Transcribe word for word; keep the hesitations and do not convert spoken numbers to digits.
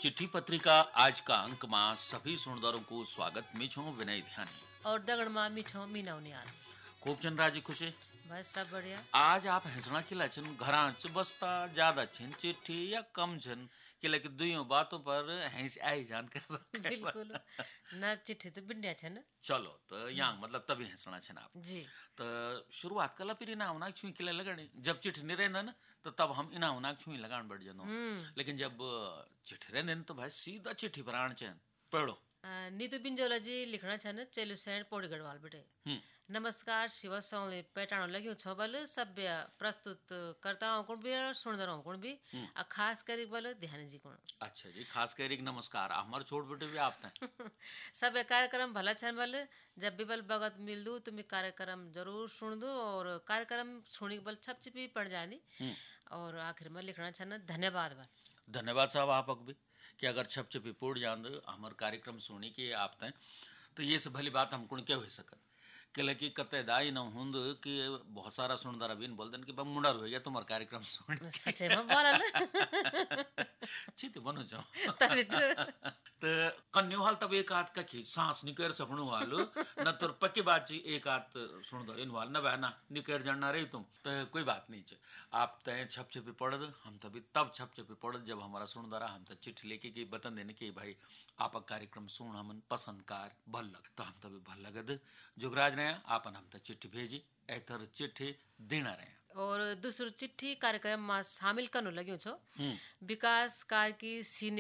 चिट्ठी पत्रिका आज का अंक में सभी सुनदारों को स्वागत। मैं छूं विनय ध्यानी और दगड़ मामी छो मीना उनियाल। खूब चन राजी खुशी। बस सब बढ़िया। आज आप हंसना किला छन घरा च बसता ज्यादा छन चिट्ठी या कम छन किला कि दुइयों बातों पर हंस आई जान कर बिल्कुल ना चिट्ठी तो बिंडिया छे न। चलो तो यहाँ मतलब तभी हंसना छन आप जी। तो शुरुआत कला फिर इना उना छुई किला लगने जब चिट्ठी नहीं रहना न तो तब हम इना उना छुई लगान बढ़ जानो। लेकिन जब चिट्ठी रहने तो भाई सीधा चिट्ठी पर आन चैन पढ़ो। नीतू बिंजोला जी लिखना छन चेलु सैन पौड़ी गढ़वाल बेटे। नमस्कार शिव सौले पैटाणो लग्यो छ बल सभ्य प्रस्तुत करताओं को भी और सुनदारों को भी आ खास करी बल ध्यान जी को। अच्छा जी खास कर नमस्कार हमारे छोट बेटे भी आपने सब कार्यक्रम भला छन बल जब भी बल बगत मिल दू तुम्हें कार्यक्रम जरूर सुन दो और कार्यक्रम सुनी बल छप छिपी पड़ जानी और आखिर में लिखना छन धन्यवाद बल। धन्यवाद साहब आपक भी कि अगर छप छपी पोड़ जान हमारे कार्यक्रम सुनी के आप तय तो ये सब भली बात हम कुण क्या हो सकत कि कि कते दाई न हुंद कि बहुत सारा सुनदार अभी बोल देन कि बम मुंडा हो गया तुम्हारा कार्यक्रम सुन सच्चे में बोला चित बनो जो तभी तो तो कन्यो हाल तब एक आध का सांस निकर सकणु वालो न तो पक्की बात जी एक आध सुन दो इनवाल न बहना निकर जानना रही तुम तो कोई बात नहीं चे आप तय छप छपी पढ़ हम तभी तब छप छपी पढ़ जब हमारा सुनदारा हम तो चिट्ठी लेके की बतन देने की भाई आप कार्यक्रम सुन हमन पसंद कार भल लग तो हम तभी भल लगद जुगराज ने आपन हम तो चिट्ठी भेजी ऐतर चिट्ठी देना रहे और दूसरी चिट्ठी कार्यक्रम में शामिल करने लग्यो छो विकास कार की सीनियर